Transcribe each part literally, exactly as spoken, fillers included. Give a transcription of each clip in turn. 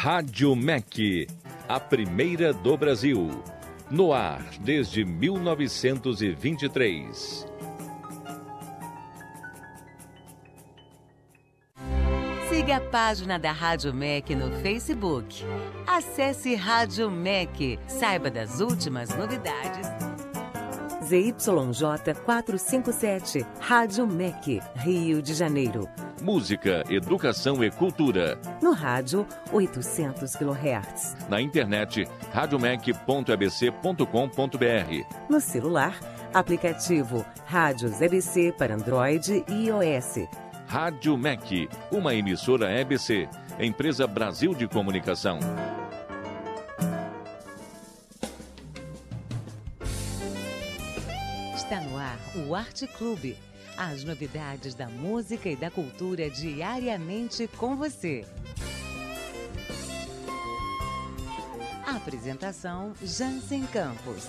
Rádio M E C, a primeira do Brasil. No ar desde mil novecentos e vinte e três. Siga a página da Rádio M E C no Facebook. Acesse Rádio M E C. Saiba das últimas novidades. Z Y J quatrocentos e cinquenta e sete, Rádio M E C, Rio de Janeiro. Música, educação e cultura. No rádio, oitocentos quilohertz. Na internet, radiomec ponto e b c ponto com ponto b r. No celular, aplicativo Rádios E B C para Android e iOS. Rádio M E C, uma emissora E B C, Empresa Brasil de Comunicação. Está no ar o Arte Clube. As novidades da música e da cultura diariamente com você. Apresentação Jansen Campos.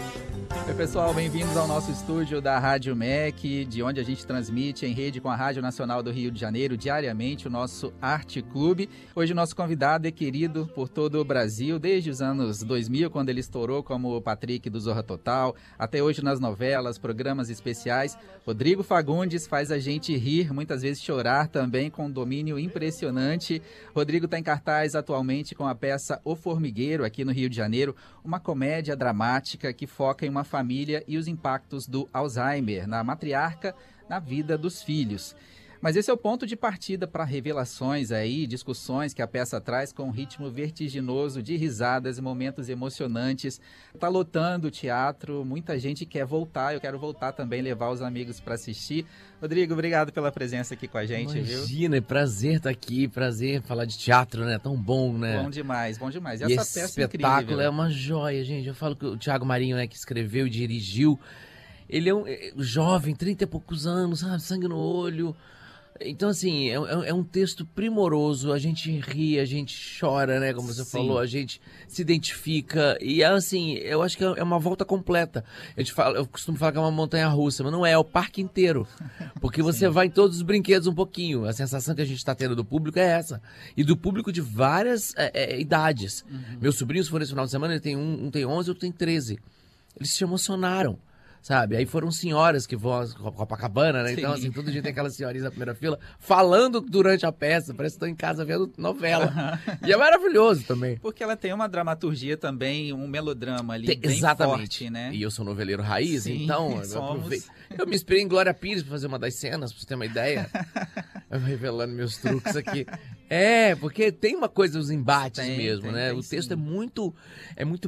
Oi pessoal, bem-vindos ao nosso estúdio da Rádio M E C, de onde a gente transmite em rede com a Rádio Nacional do Rio de Janeiro diariamente o nosso Arte Clube. Hoje o nosso convidado é querido por todo o Brasil, desde os anos dois mil, quando ele estourou como o Patrick do Zorra Total, até hoje nas novelas, programas especiais. Rodrigo Fagundes faz a gente rir, muitas vezes chorar também, com um domínio impressionante. Rodrigo está em cartaz atualmente com a peça O Formigueiro, aqui no Rio de Janeiro, uma comédia dramática que foca em uma família e os impactos do Alzheimer na matriarca, na vida dos filhos. Mas esse é o ponto de partida para revelações aí, discussões que a peça traz com um ritmo vertiginoso de risadas e momentos emocionantes. Está lotando o teatro, muita gente quer voltar, eu quero voltar também, levar os amigos para assistir. Rodrigo, obrigado pela presença aqui com a gente, Imagina, viu? Imagina, é prazer estar aqui, prazer falar de teatro, né? Tão bom, né? Bom demais, bom demais. E, e essa esse peça espetáculo incrível. É uma joia, gente. Eu falo que o Thiago Marinho, né, que escreveu e dirigiu, ele é um é, jovem, trinta e poucos anos, sabe? Sangue no olho. Então, assim, é, é um texto primoroso, a gente ri, a gente chora, né, como você Sim. falou, a gente se identifica, e assim, eu acho que é uma volta completa. Eu, te falo, eu costumo falar que é uma montanha-russa, mas não é, é o parque inteiro, porque você Sim. vai em todos os brinquedos um pouquinho, a sensação que a gente está tendo do público é essa, e do público de várias é, é, idades. Uhum. Meus sobrinhos foram esse final de semana, ele tem um, um tem onze, outro tem treze, eles se emocionaram. Sabe? Aí foram senhoras que vão a Copacabana, né? Sim. Então, assim, todo dia tem aquelas senhorinhas na primeira fila falando durante a peça, parece que estão em casa vendo novela. Uhum. E é maravilhoso também. Porque ela tem uma dramaturgia também, um melodrama ali, tem, bem exatamente. Forte, né? E eu sou noveleiro raiz, Sim, então eu somos. aproveito. Eu me inspirei em Glória Pires para fazer uma das cenas, pra você ter uma ideia. Eu revelando meus truques aqui. É, porque tem uma coisa, os embates tem, mesmo, tem, né? Tem, o texto sim. é muito, é muito